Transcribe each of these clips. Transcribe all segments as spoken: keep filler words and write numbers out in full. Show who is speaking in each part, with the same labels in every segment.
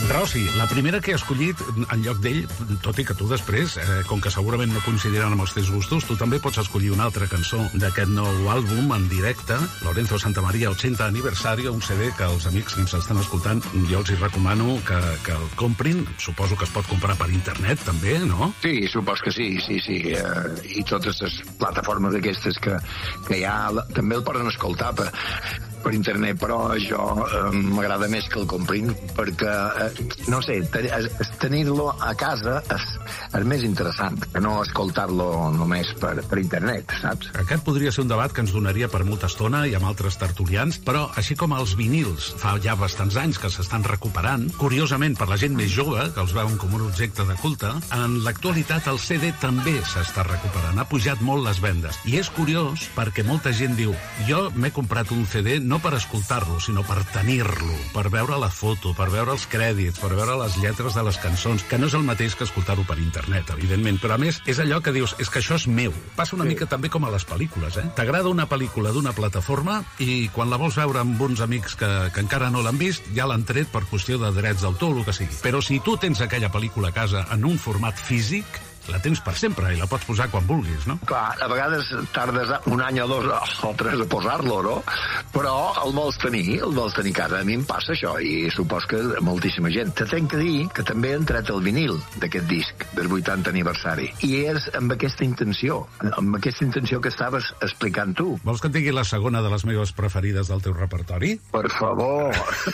Speaker 1: Rossi, la primera que he escollit en lloc d'ell, tot i que tu després, eh, com que segurament no coincidiran amb els teus gustos, tu també pots escollir una altra cançó d'aquest nou àlbum en directe, Lorenzo Santamaría, ochenta aniversario, un C D que els amics que ens estan escoltant, jo els hi recomano que, que el comprin. Suposo que es pot comprar per internet, també, no?
Speaker 2: Sí, supos que sí, sí, sí. Uh, I totes les plataformes aquestes que, que hi ha, també el poden escoltar per, per internet, però jo uh, m'agrada més que el comprin, perquè, uh, no sé, tenir-lo a casa és, és més interessant que no escoltar-lo només per, per internet, saps?
Speaker 1: Aquest podria ser un debat que ens donaria per molta estona i amb altres tertulians, però així com els vinils fa ja bastants anys que s'estan recuperant, curiosament per la gent més jove, que els veuen com un objecte de culte, en l'actualitat el C D també s'està recuperant, ha pujat molt les vendes. I és curiós perquè molta gent diu, jo m'he comprat un C D no per escoltar-lo, sinó per tenir-lo, per veure la foto, per veure els crèdits, per veure les lletres de les cançons, que no és el mateix que escoltar-ho per internet, evidentment, però a més és allò que dius, és que això és meu. Passa una sí. mica també com a les pel·lícules, eh? T'agrada una pel·lícula d'una plataforma i quan la vols veure amb uns amics que, que encara no l'han vist, ja l'han tret per qüestió de drets d'autor o el que sigui. Però si tu tens aquella pel·lícula a casa en un format físic, la tens per sempre i la pots posar quan vulguis, no?
Speaker 2: Clar, a vegades tardes un any o dos o tres a posar-lo, no? Però el vols tenir, el vols tenir a casa. A mi em passa això i supos que moltíssima gent. Te tenc que dir que també han tret el vinil d'aquest disc del vuitanta aniversari. I és amb aquesta intenció, amb aquesta intenció que estaves explicant tu.
Speaker 1: Vols que et digui la segona de les meves preferides del teu repertori?
Speaker 2: Per favor!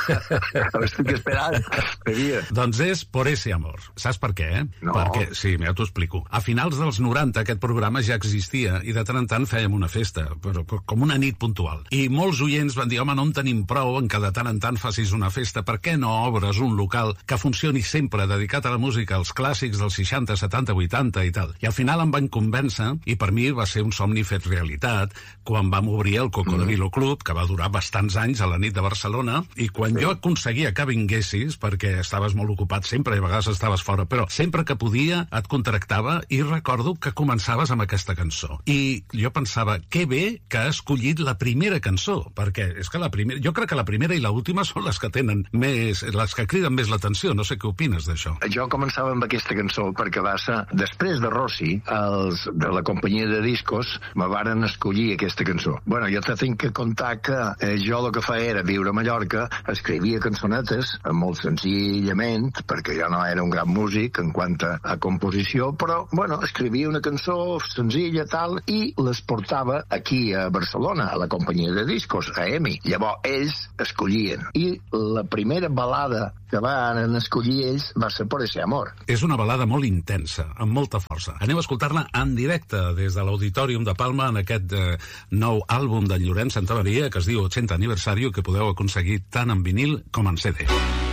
Speaker 2: Estic esperant.
Speaker 1: Doncs és Por ese amor. Saps per què, eh?
Speaker 2: No.
Speaker 1: Perquè, sí, ja t'ho explico. A finals dels noranta aquest programa ja existia i de tant en tant fèiem una festa, però com una nit puntual. I molts oients van dir, home, no en tenim prou en que de tant en tant facis una festa, per què no obres un local que funcioni sempre dedicat a la música, als clàssics dels seixanta, setanta, vuitanta i tal. I al final em van convèncer, i per mi va ser un somni fet realitat, quan vam obrir el Cocodrilo Club, que va durar bastants anys a la nit de Barcelona, i quan jo aconseguia que vinguessis, perquè estaves molt ocupat sempre i a vegades estaves fora, però sempre que podia et contractava i recordo que començaves amb aquesta cançó. I jo pensava, que bé que ha escollit la primera cançó, perquè és que la primera, jo crec que la primera i l'última són les que tenen més, les que criden més l'atenció. No sé què opines d'això.
Speaker 2: Jo començava amb aquesta cançó perquè va ser, després de Rossi, els de la companyia de discos me varen escollir aquesta cançó. Bueno, jo te tinc que contar que eh, jo el que feia era viure a Mallorca, escrivia cançonetes molt senzillament, perquè jo no era un gran músic en quant a, a composició, però, bueno, escrivia una cançó senzilla, tal, i les portava aquí a Barcelona, a la companyia de discos, a E M I. Llavors, ells escollien. I la primera balada que van escollir ells va ser Por ese amor.
Speaker 1: És una balada molt intensa, amb molta força. Anem a escoltar-la en directe des de l'Auditorium de Palma en aquest eh, nou àlbum de Llorenç Santamaría que es diu ochenta aniversario, que podeu aconseguir tant en vinil com en C D.